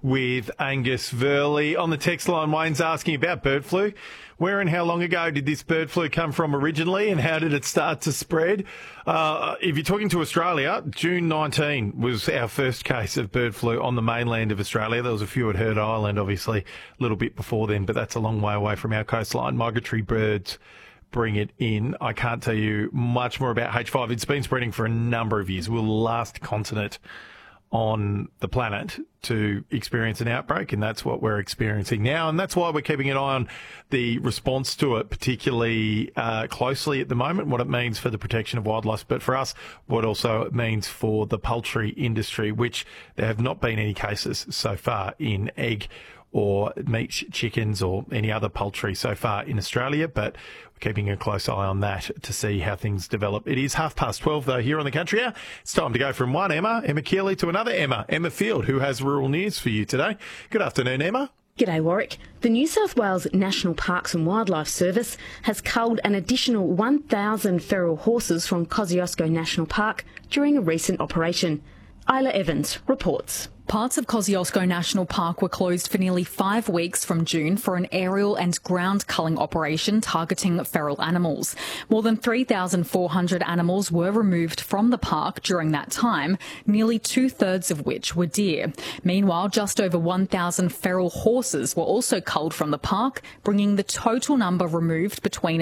with Angus Verley. On the text line, Wayne's asking about bird flu. Where and how long ago did this bird flu come from originally, and how did it start to spread? If you're talking to Australia, June 19 was our first case of bird flu on the mainland of Australia. There was a few at Heard Island, obviously, a little bit before then, but that's a long way away from our coastline. Migratory birds bring it in. I can't tell you much more about H5. It's been spreading for a number of years. We're the last continent on the planet to experience an outbreak, and that's what we're experiencing now, and that's why we're keeping an eye on the response to it particularly closely at the moment, what it means for the protection of wildlife, but for us, what also it means for the poultry industry, which there have not been any cases so far in egg or meat chickens or any other poultry so far in Australia, but we're keeping a close eye on that to see how things develop. It is 12:30 though here on the Country Hour. It's time to go from one Emma Keeley, to another Emma Field, who has rural news for you today. Good afternoon, Emma. G'day, Warwick. The New South Wales National Parks and Wildlife Service has culled an additional 1,000 feral horses from Kosciuszko National Park during a recent operation. Isla Evans reports. Parts of Kosciuszko National Park were closed for nearly 5 weeks from June for an aerial and ground culling operation targeting feral animals. More than 3,400 animals were removed from the park during that time, nearly 2/3 of which were deer. Meanwhile, just over 1,000 feral horses were also culled from the park, bringing the total number removed between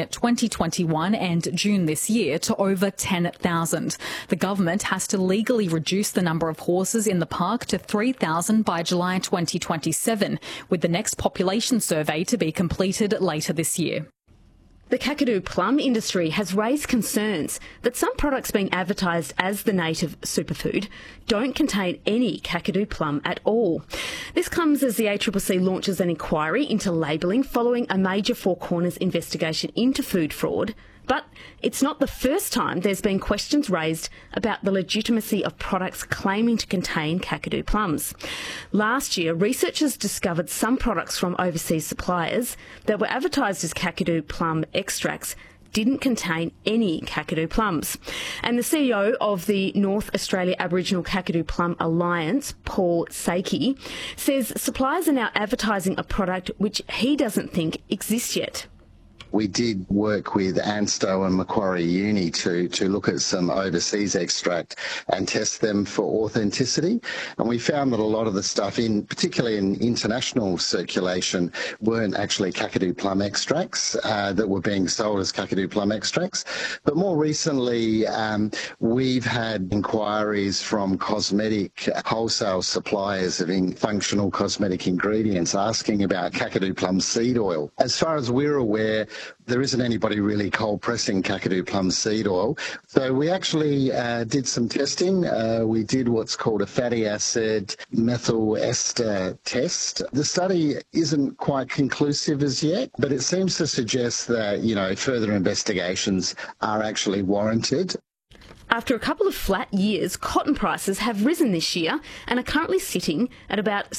2021 and June this year to over 10,000. The government has to legally reduce the number of horses in the park to 3,000 by July 2027, with the next population survey to be completed later this year. The Kakadu plum industry has raised concerns that some products being advertised as the native superfood don't contain any Kakadu plum at all. This comes as the ACCC launches an inquiry into labelling following a major Four Corners investigation into food fraud. But it's not the first time there's been questions raised about the legitimacy of products claiming to contain Kakadu plums. Last year, researchers discovered some products from overseas suppliers that were advertised as Kakadu plum extracts didn't contain any Kakadu plums. And the CEO of the North Australia Aboriginal Kakadu Plum Alliance, Paul Sakey, says suppliers are now advertising a product which he doesn't think exists yet. We did work with ANSTO and Macquarie Uni to look at some overseas extract and test them for authenticity. And we found that a lot of the stuff, particularly in international circulation, weren't actually Kakadu plum extracts that were being sold as Kakadu plum extracts. But more recently, we've had inquiries from cosmetic wholesale suppliers of functional cosmetic ingredients asking about Kakadu plum seed oil. As far as we're aware, there isn't anybody really cold pressing Kakadu plum seed oil. So we actually did some testing. We did what's called a fatty acid methyl ester test. The study isn't quite conclusive as yet, but it seems to suggest that, further investigations are actually warranted. After a couple of flat years, cotton prices have risen this year and are currently sitting at about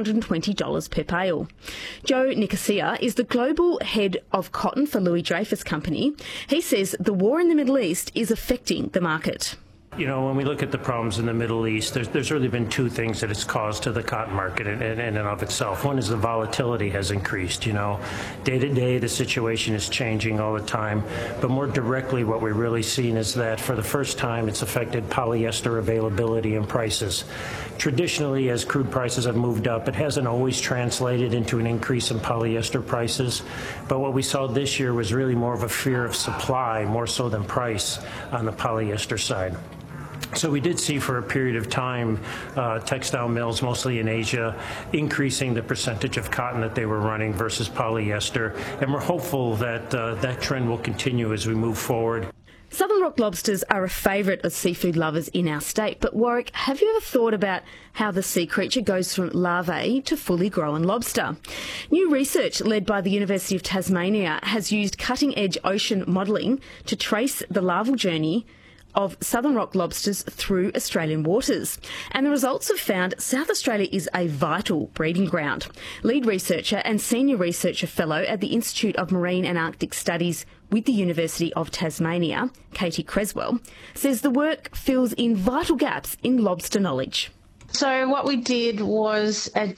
$620 per bale. Joe Nicosia is the global head of cotton for Louis Dreyfus Company. He says the war in the Middle East is affecting the market. When we look at the problems in the Middle East, there's really been two things that it's caused to the cotton market in and of itself. One is the volatility has increased. Day to day, the situation is changing all the time. But more directly, what we're really seeing is that for the first time, it's affected polyester availability and prices. Traditionally, as crude prices have moved up, it hasn't always translated into an increase in polyester prices. But what we saw this year was really more of a fear of supply, more so than price on the polyester side. So we did see for a period of time textile mills, mostly in Asia, increasing the percentage of cotton that they were running versus polyester. And we're hopeful that that trend will continue as we move forward. Southern rock lobsters are a favourite of seafood lovers in our state, but Warwick, have you ever thought about how the sea creature goes from larvae to fully grown lobster? New research led by the University of Tasmania has used cutting-edge ocean modelling to trace the larval journey of southern rock lobsters through Australian waters. And the results have found South Australia is a vital breeding ground. Lead researcher and senior researcher fellow at the Institute of Marine and Arctic Studies with the University of Tasmania, Katie Creswell, says the work fills in vital gaps in lobster knowledge. So what we did was